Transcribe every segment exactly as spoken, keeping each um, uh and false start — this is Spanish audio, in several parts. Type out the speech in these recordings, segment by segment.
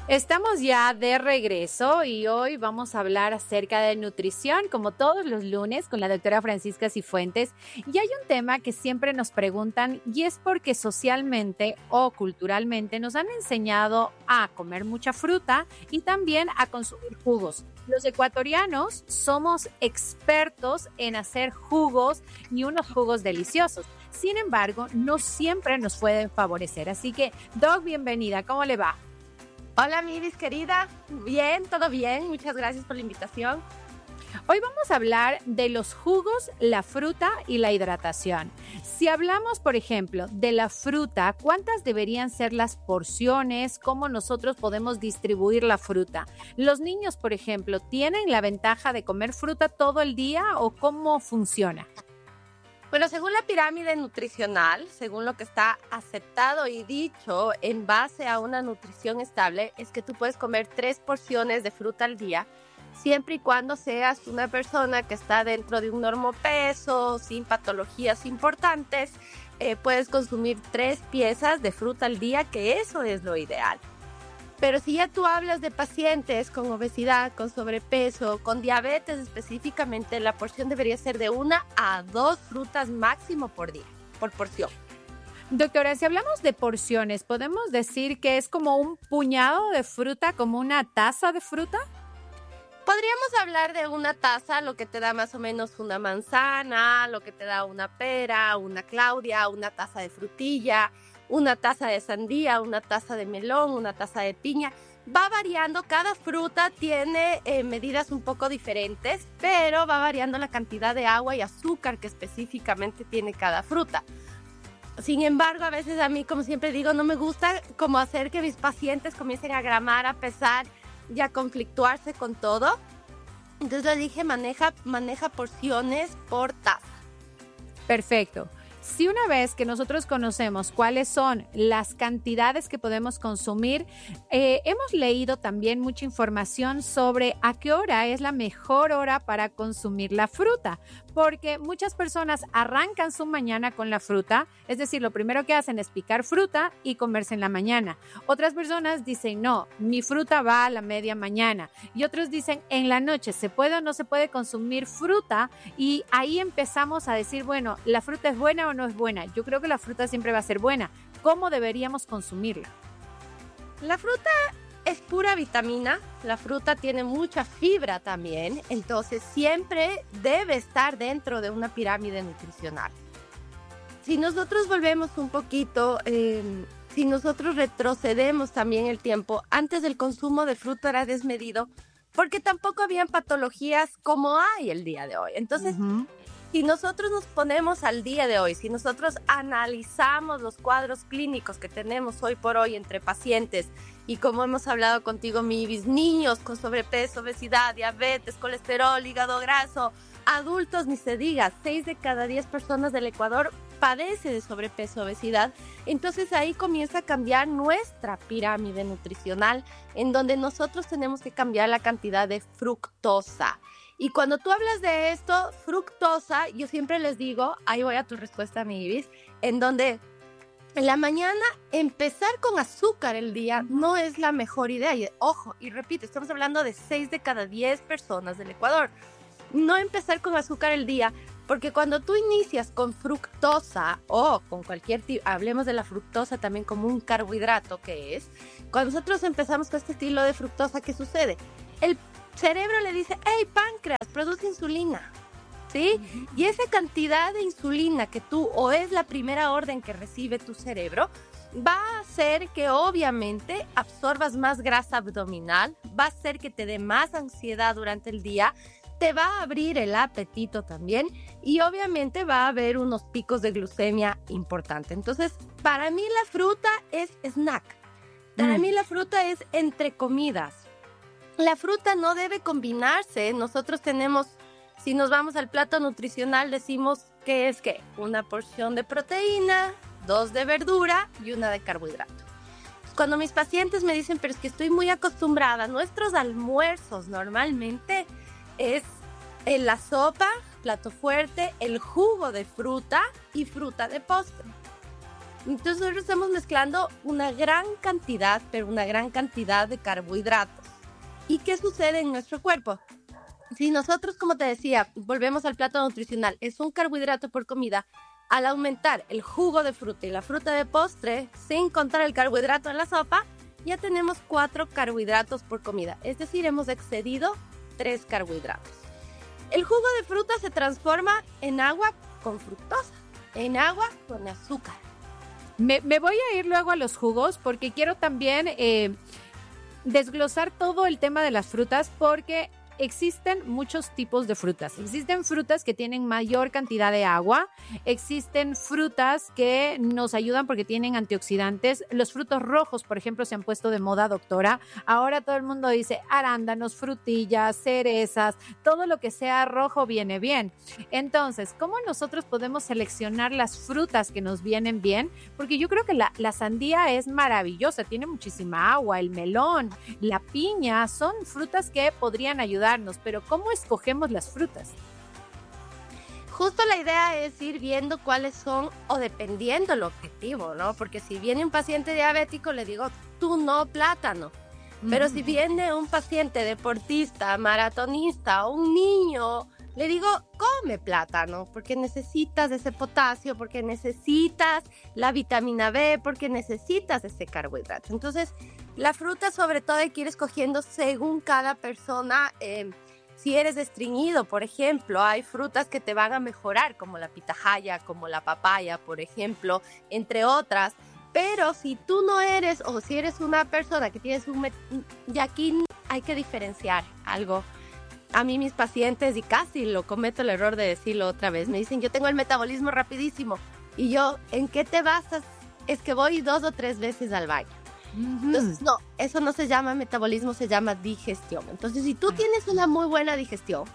Estamos ya de regreso y hoy vamos a hablar acerca de nutrición, como todos los lunes, con la doctora Francisca Cifuentes. Y hay un tema que siempre nos preguntan y es porque socialmente o culturalmente nos han enseñado a comer mucha fruta y también a consumir jugos. Los ecuatorianos somos expertos en hacer jugos y unos jugos deliciosos. Sin embargo, no siempre nos pueden favorecer. Así que, Doc, bienvenida. ¿Cómo le va? Hola, Miris, querida. Bien, todo bien. Muchas gracias por la invitación. Hoy vamos a hablar de los jugos, la fruta y la hidratación. Si hablamos, por ejemplo, de la fruta, ¿cuántas deberían ser las porciones? ¿Cómo nosotros podemos distribuir la fruta? Los niños, por ejemplo, ¿tienen la ventaja de comer fruta todo el día o cómo funciona? Bueno, según la pirámide nutricional, según lo que está aceptado y dicho en base a una nutrición estable, es que tú puedes comer tres porciones de fruta al día, siempre y cuando seas una persona que está dentro de un normopeso, sin patologías importantes, eh, puedes consumir tres piezas de fruta al día, que eso es lo ideal. Pero si ya tú hablas de pacientes con obesidad, con sobrepeso, con diabetes específicamente, la porción debería ser de una a dos frutas máximo por día, por porción. Doctora, si hablamos de porciones, ¿podemos decir que es como un puñado de fruta, como una taza de fruta? Podríamos hablar de una taza, lo que te da más o menos una manzana, lo que te da una pera, una claudia, una taza de frutilla, una taza de sandía, una taza de melón, una taza de piña. Va variando, cada fruta tiene eh, medidas un poco diferentes, pero va variando la cantidad de agua y azúcar que específicamente tiene cada fruta. Sin embargo, a veces a mí, como siempre digo, no me gusta como hacer que mis pacientes comiencen a gramar, a pesar y a conflictuarse con todo. Entonces le dije, maneja, maneja porciones por taza. Perfecto. Si una vez que nosotros conocemos cuáles son las cantidades que podemos consumir, eh, hemos leído también mucha información sobre a qué hora es la mejor hora para consumir la fruta, porque muchas personas arrancan su mañana con la fruta, es decir, lo primero que hacen es picar fruta y comerse en la mañana. Otras personas dicen, no, mi fruta va a la media mañana, y otros dicen, en la noche, ¿se puede o no se puede consumir fruta? Y ahí empezamos a decir, bueno, ¿la fruta es buena o no es buena? Yo creo que la fruta siempre va a ser buena. ¿Cómo deberíamos consumirla? La fruta es pura vitamina, la fruta tiene mucha fibra también, entonces siempre debe estar dentro de una pirámide nutricional. Si nosotros volvemos un poquito, eh, si nosotros retrocedemos también el tiempo, antes el consumo de fruta era desmedido, porque tampoco habían patologías como hay el día de hoy. Entonces, uh-huh. Si nosotros nos ponemos al día de hoy, si nosotros analizamos los cuadros clínicos que tenemos hoy por hoy entre pacientes y como hemos hablado contigo, Mivis, niños con sobrepeso, obesidad, diabetes, colesterol, hígado graso, adultos, ni se diga, seis de cada diez personas del Ecuador padece de sobrepeso, obesidad. Entonces ahí comienza a cambiar nuestra pirámide nutricional, en donde nosotros tenemos que cambiar la cantidad de fructosa. Y cuando tú hablas de esto, fructosa, yo siempre les digo, ahí voy a tu respuesta, mi Ibis, en donde en la mañana empezar con azúcar el día no es la mejor idea. Y, ojo, y repito, estamos hablando de seis de cada diez personas del Ecuador. No empezar con azúcar el día, porque cuando tú inicias con fructosa o con cualquier tipo, hablemos de la fructosa también como un carbohidrato que es, cuando nosotros empezamos con este estilo de fructosa, ¿qué sucede? El cerebro le dice, hey, páncreas, produce insulina, ¿sí? Uh-huh. Y esa cantidad de insulina que tú, o es la primera orden que recibe tu cerebro, va a hacer que obviamente absorbas más grasa abdominal, va a hacer que te dé más ansiedad durante el día, te va a abrir el apetito también y obviamente va a haber unos picos de glucemia importantes. Entonces, para mí la fruta es snack. Para mm. mí la fruta es entre comidas. La fruta no debe combinarse. Nosotros tenemos, si nos vamos al plato nutricional, decimos que es que una porción de proteína, dos de verdura y una de carbohidrato. Cuando mis pacientes me dicen, pero es que estoy muy acostumbrada, nuestros almuerzos normalmente es en la sopa, plato fuerte, el jugo de fruta y fruta de postre. Entonces nosotros estamos mezclando una gran cantidad, pero una gran cantidad de carbohidratos. ¿Y qué sucede en nuestro cuerpo? Si nosotros, como te decía, volvemos al plato nutricional, es un carbohidrato por comida, al aumentar el jugo de fruta y la fruta de postre, sin contar el carbohidrato en la sopa, ya tenemos cuatro carbohidratos por comida. Es decir, hemos excedido tres carbohidratos. El jugo de fruta se transforma en agua con fructosa, en agua con azúcar. Me, me voy a ir luego a los jugos porque quiero también eh, desglosar todo el tema de las frutas porque existen muchos tipos de frutas. Existen frutas que tienen mayor cantidad de agua, existen frutas que nos ayudan porque tienen antioxidantes. Los frutos rojos, por ejemplo, se han puesto de moda, doctora. Ahora todo el mundo dice arándanos, frutillas, cerezas, todo lo que sea rojo viene bien. Entonces, ¿cómo nosotros podemos seleccionar las frutas que nos vienen bien? Porque yo creo que la, la sandía es maravillosa, tiene muchísima agua, el melón, la piña, son frutas que podrían ayudar. Pero ¿cómo escogemos las frutas? Justo la idea es ir viendo cuáles son o dependiendo el objetivo, ¿no? Porque si viene un paciente diabético, le digo, tú no plátano. Pero mm. si viene un paciente deportista, maratonista o un niño, le digo, come plátano, porque necesitas ese potasio, porque necesitas la vitamina B, porque necesitas ese carbohidrato. Entonces, la fruta sobre todo hay que ir escogiendo según cada persona. Eh, si eres estreñido, por ejemplo, hay frutas que te van a mejorar, como la pitahaya, como la papaya, por ejemplo, entre otras. Pero si tú no eres, o si eres una persona que tienes un... Met- y aquí hay que diferenciar algo. A mí mis pacientes, y casi lo cometo el error de decirlo otra vez, me dicen, yo tengo el metabolismo rapidísimo. Y yo, ¿en qué te basas? Es que voy dos o tres veces al baño. Entonces, no, eso no se llama metabolismo, se llama digestión. Entonces, si tú tienes una muy buena digestión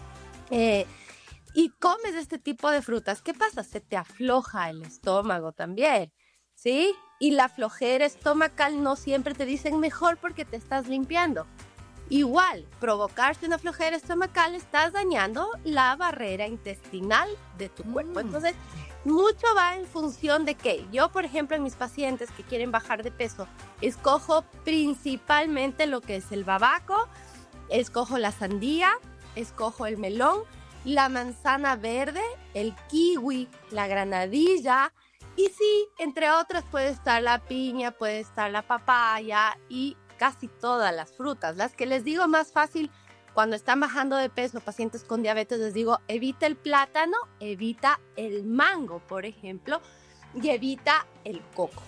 eh, y comes este tipo de frutas, ¿qué pasa? Se te afloja el estómago también, ¿sí? Y la flojera estomacal no siempre te dicen mejor porque te estás limpiando. Igual, provocarse una flojera estomacal, estás dañando la barrera intestinal de tu cuerpo. Entonces, mucho va en función de que yo, por ejemplo, en mis pacientes que quieren bajar de peso, escojo principalmente lo que es el babaco, escojo la sandía, escojo el melón, la manzana verde, el kiwi, la granadilla y sí, entre otras puede estar la piña, puede estar la papaya y casi todas las frutas. Las que les digo más fácil cuando están bajando de peso, pacientes con diabetes, les digo, evita el plátano, evita el mango, por ejemplo, y evita el coco.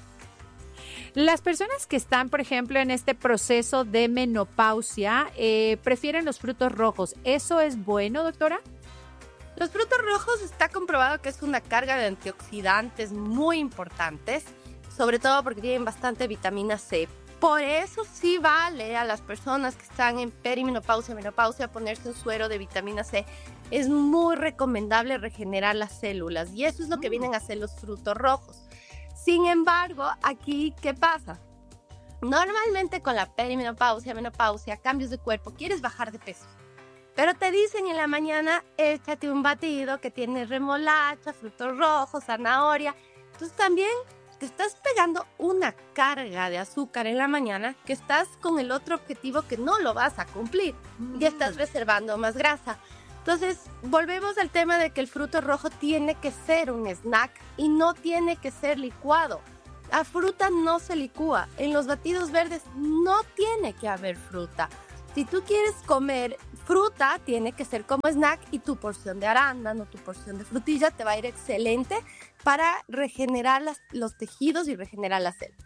Las personas que están, por ejemplo, en este proceso de menopausia, eh, prefieren los frutos rojos. ¿Eso es bueno, doctora? Los frutos rojos está comprobado que es una carga de antioxidantes muy importantes, sobre todo porque tienen bastante vitamina C. Por eso sí vale a las personas que están en perimenopausia, menopausia, ponerse un suero de vitamina C. Es muy recomendable regenerar las células y eso es lo que vienen a hacer los frutos rojos. Sin embargo, aquí, ¿qué pasa? Normalmente con la perimenopausia, menopausia, cambios de cuerpo, quieres bajar de peso. Pero te dicen en la mañana, échate un batido que tiene remolacha, frutos rojos, zanahoria. Entonces también te estás pegando una carga de azúcar en la mañana que estás con el otro objetivo que no lo vas a cumplir y estás reservando más grasa. Entonces, volvemos al tema de que el fruto rojo tiene que ser un snack y no tiene que ser licuado. La fruta no se licúa. En los batidos verdes no tiene que haber fruta. Si tú quieres comer fruta, tiene que ser como snack y tu porción de arándano, tu porción de frutilla te va a ir excelente para regenerar las, los tejidos y regenerar las células.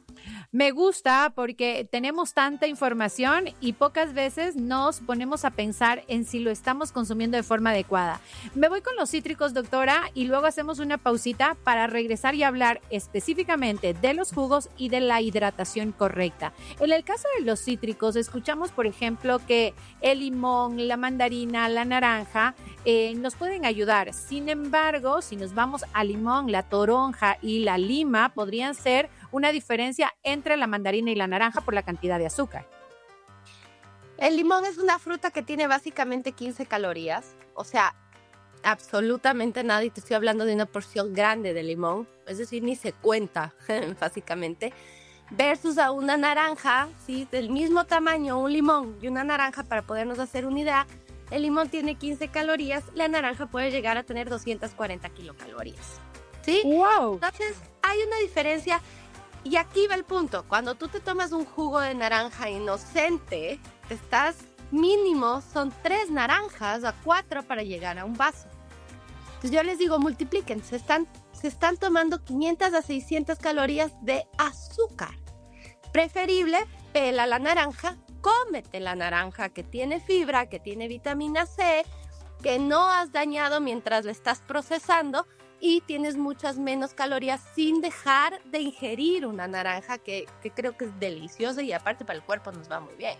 Me gusta porque tenemos tanta información y pocas veces nos ponemos a pensar en si lo estamos consumiendo de forma adecuada. Me voy con los cítricos, doctora, y luego hacemos una pausita para regresar y hablar específicamente de los jugos y de la hidratación correcta. En el caso de los cítricos, escuchamos, por ejemplo, que el limón, la mandarina, la naranja eh, nos pueden ayudar. Sin embargo, si nos vamos al limón, la toronja y la lima, podrían ser una diferencia entre la mandarina y la naranja por la cantidad de azúcar. El limón es una fruta que tiene básicamente quince calorías, o sea, absolutamente nada, y te estoy hablando de una porción grande de limón, es decir, ni se cuenta, básicamente, versus a una naranja, ¿sí? Del mismo tamaño, un limón y una naranja, para podernos hacer una idea. El limón tiene quince calorías, la naranja puede llegar a tener doscientas cuarenta kilocalorías, ¿sí? ¡Wow! Entonces, hay una diferencia, y aquí va el punto. Cuando tú te tomas un jugo de naranja inocente, te estás, mínimo, son tres naranjas a cuatro para llegar a un vaso. Entonces yo les digo, multipliquen, se están, se están tomando quinientas a seiscientas calorías de azúcar. Preferible, pela la naranja, cómete la naranja que tiene fibra, que tiene vitamina C, que no has dañado mientras la estás procesando, y tienes muchas menos calorías sin dejar de ingerir una naranja que, que creo que es deliciosa, y aparte para el cuerpo nos va muy bien.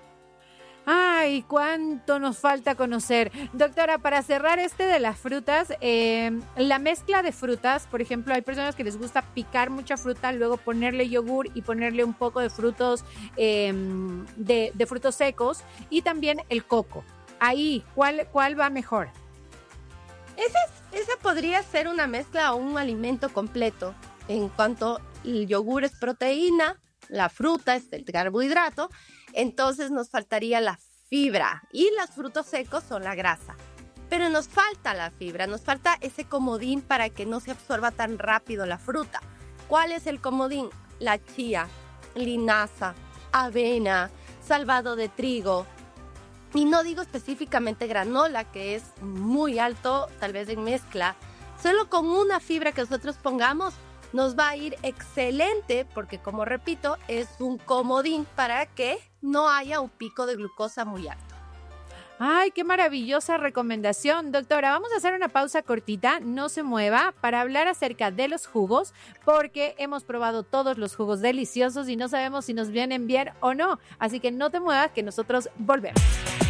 ¡Ay, cuánto nos falta conocer! Doctora, para cerrar este de las frutas, eh, la mezcla de frutas, por ejemplo, hay personas que les gusta picar mucha fruta, luego ponerle yogur y ponerle un poco de frutos, eh, de, de frutos secos, y también el coco. Ahí, ¿cuál, cuál va mejor? Esa, es, esa podría ser una mezcla o un alimento completo. En cuanto el yogur es proteína, la fruta es el carbohidrato, entonces nos faltaría la fibra, y los frutos secos son la grasa. Pero nos falta la fibra, nos falta ese comodín para que no se absorba tan rápido la fruta. ¿Cuál es el comodín? La chía, linaza, avena, salvado de trigo. Y no digo específicamente granola, que es muy alto, tal vez en mezcla. Solo con una fibra que nosotros pongamos nos va a ir excelente, porque, como repito, es un comodín para que no haya un pico de glucosa muy alto. ¡Ay, qué maravillosa recomendación! Doctora, vamos a hacer una pausa cortita, no se mueva, para hablar acerca de los jugos, porque hemos probado todos los jugos deliciosos y no sabemos si nos vienen bien o no. Así que no te muevas, que nosotros volvemos.